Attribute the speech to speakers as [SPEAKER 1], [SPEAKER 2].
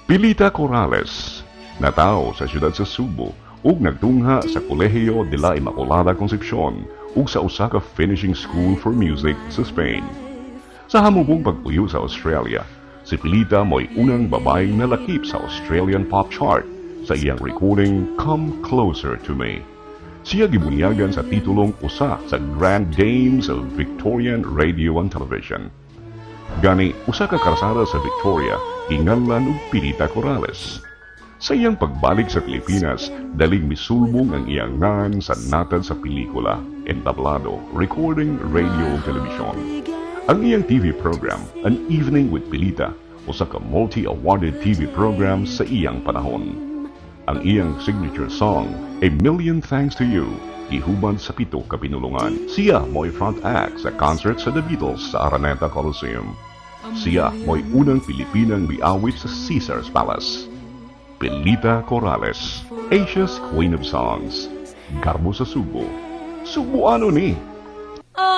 [SPEAKER 1] Pilita Corrales, natao sa siyudad sa Subo ug nagtungha sa Kolehiyo de la Immaculada Concepcion ug sa usa ka finishing school for music sa Spain. Sa hamubong pagpuyo sa Australia, si Pilita mo'y unang babaeng nalakip sa Australian pop chart sa iyang recording Come Closer to Me. Siya gibunyagan sa titulong usa sa Grand Dames of Victorian Radio and Television. Gani, usa ka karsada sa Victoria, ginganlan og Pilita Corrales. Sa iyang pagbalik sa Pilipinas, daling misulbong ang iyang ngan sa natad sa pelikula, entablado, recording, radio ug television. Ang iyang TV program, An Evening with Pilita, usa ka multi-awarded TV program sa iyang panahon. Ang iyang signature song, A Million Thanks to You, gihubad sa 7 ka pinulungan. Siya mo'y front act sa concert sa The Beatles sa Araneta Coliseum. Siya mo'y unang Pilipinang miawit sa Caesar's Palace. Pilita Corrales, Asia's Queen of Songs. Garbo sa Subo. Subuano ni!